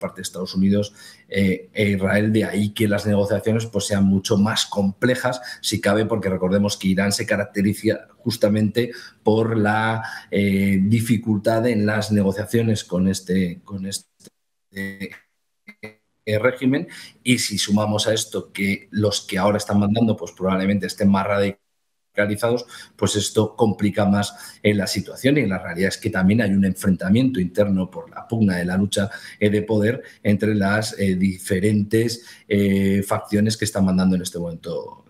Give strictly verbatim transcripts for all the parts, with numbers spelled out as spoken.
parte de Estados Unidos eh, e Israel, de ahí que las negociaciones pues, sean mucho más complejas, si cabe, porque recordemos que Irán se caracteriza justamente por la eh, dificultad en las negociaciones con este, con este eh, régimen, y si sumamos a esto que los que ahora están mandando pues probablemente estén más radicalizados, pues esto complica más eh, la situación, y la realidad es que también hay un enfrentamiento interno por la pugna de la lucha eh, de poder entre las eh, diferentes eh, facciones que están mandando en este momento.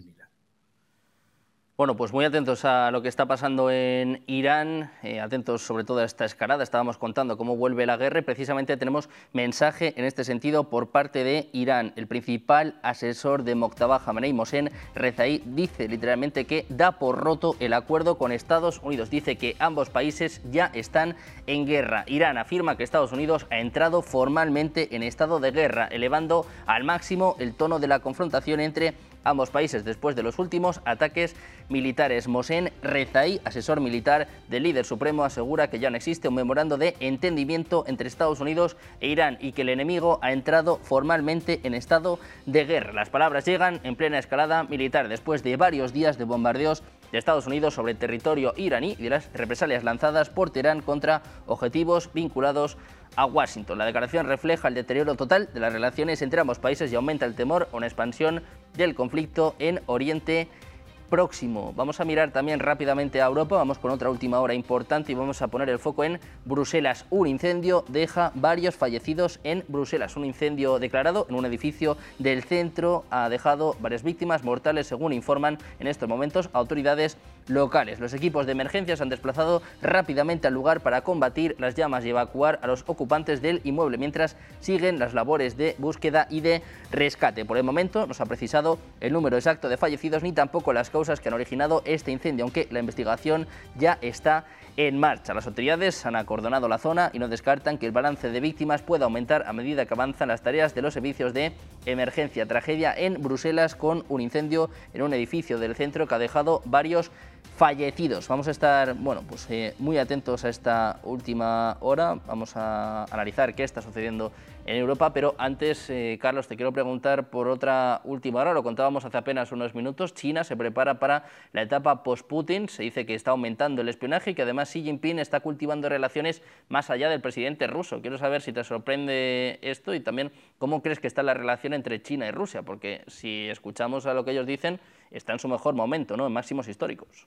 Bueno, pues muy atentos a lo que está pasando en Irán, eh, atentos sobre todo a esta escalada. Estábamos contando cómo vuelve la guerra y precisamente tenemos mensaje en este sentido por parte de Irán. El principal asesor de Mojtaba Khamenei, Mohsen Rezaei, dice literalmente que da por roto el acuerdo con Estados Unidos. Dice que ambos países ya están en guerra. Irán afirma que Estados Unidos ha entrado formalmente en estado de guerra, elevando al máximo el tono de la confrontación entre ambos países después de los últimos ataques militares. Mohsen Rezaei, asesor militar del líder supremo, asegura que ya no existe un memorando de entendimiento entre Estados Unidos e Irán y que el enemigo ha entrado formalmente en estado de guerra. Las palabras llegan en plena escalada militar después de varios días de bombardeos de Estados Unidos sobre el territorio iraní y de las represalias lanzadas por Teherán contra objetivos vinculados a Washington. La declaración refleja el deterioro total de las relaciones entre ambos países y aumenta el temor a una expansión del conflicto en Oriente Próximo. Vamos a mirar también rápidamente a Europa, vamos con otra última hora importante y vamos a poner el foco en Bruselas. Un incendio deja varios fallecidos en Bruselas. Un incendio declarado en un edificio del centro ha dejado varias víctimas mortales, según informan en estos momentos autoridades locales. Los equipos de emergencia se han desplazado rápidamente al lugar para combatir las llamas y evacuar a los ocupantes del inmueble, mientras siguen las labores de búsqueda y de rescate. Por el momento no se ha precisado el número exacto de fallecidos ni tampoco las causas que han originado este incendio, aunque la investigación ya está en marcha. Las autoridades han acordonado la zona y no descartan que el balance de víctimas pueda aumentar a medida que avanzan las tareas de los servicios de emergencia. Tragedia en Bruselas con un incendio en un edificio del centro que ha dejado varios fallecidos. Vamos a estar, bueno, pues eh, muy atentos a esta última hora. Vamos a analizar qué está sucediendo en Europa, pero antes, eh, Carlos, te quiero preguntar por otra última hora. Lo contábamos hace apenas unos minutos. China se prepara para la etapa post-Putin. Se dice que está aumentando el espionaje y que además Xi Jinping está cultivando relaciones más allá del presidente ruso. Quiero saber si te sorprende esto y también cómo crees que está la relación entre China y Rusia, porque si escuchamos a lo que ellos dicen, está en su mejor momento, ¿no?, en máximos históricos.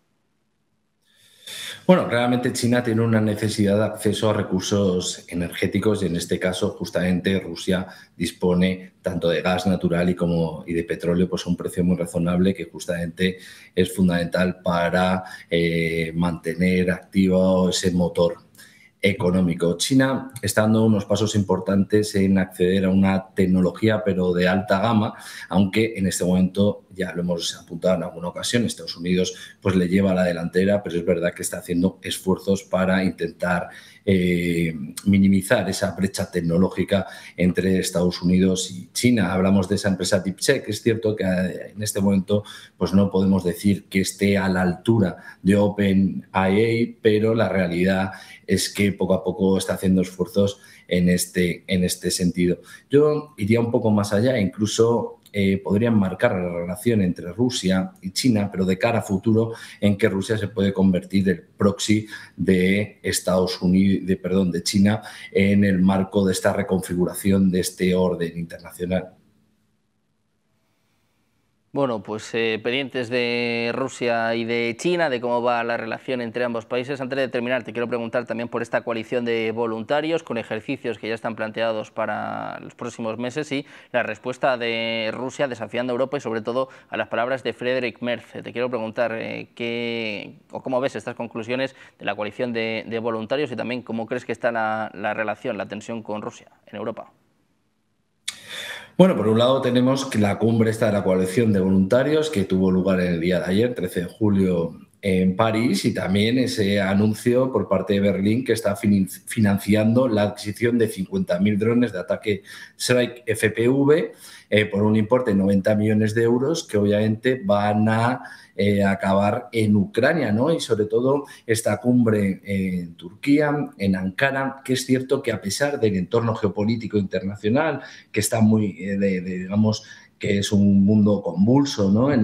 Bueno, realmente China tiene una necesidad de acceso a recursos energéticos y en este caso justamente Rusia dispone tanto de gas natural y, como, y de petróleo pues a un precio muy razonable que justamente es fundamental para eh, mantener activo ese motor económico. China está dando unos pasos importantes en acceder a una tecnología pero de alta gama, aunque en este momento, ya lo hemos apuntado en alguna ocasión, Estados Unidos pues le lleva a la delantera, pero es verdad que está haciendo esfuerzos para intentar eh, minimizar esa brecha tecnológica entre Estados Unidos y China. Hablamos de esa empresa DeepSeek. Es cierto que en este momento pues no podemos decir que esté a la altura de OpenAI, pero la realidad es que poco a poco está haciendo esfuerzos en este, en este sentido. Yo iría un poco más allá, incluso eh, podrían marcar la relación entre Rusia y China, pero de cara a futuro, en que Rusia se puede convertir el proxy de Estados Unidos, de, perdón, de China, en el marco de esta reconfiguración de este orden internacional. Bueno, pues eh, pendientes de Rusia y de China, de cómo va la relación entre ambos países. Antes de terminar, te quiero preguntar también por esta coalición de voluntarios con ejercicios que ya están planteados para los próximos meses y la respuesta de Rusia desafiando a Europa y sobre todo a las palabras de Friedrich Merz. Te quiero preguntar eh, qué o cómo ves estas conclusiones de la coalición de, de voluntarios y también cómo crees que está la, la relación, la tensión con Rusia en Europa. Bueno, por un lado tenemos que la cumbre esta de la coalición de voluntarios que tuvo lugar en el día de ayer, trece de julio, en París, y también ese anuncio por parte de Berlín que está financiando la adquisición de cincuenta mil drones de ataque Strike F P V eh, por un importe de noventa millones de euros que obviamente van a eh, acabar en Ucrania, ¿no? Y sobre todo esta cumbre en Turquía, en Ankara, que es cierto que a pesar del entorno geopolítico internacional, que está muy, eh, de, de, digamos, que es un mundo convulso, ¿no? En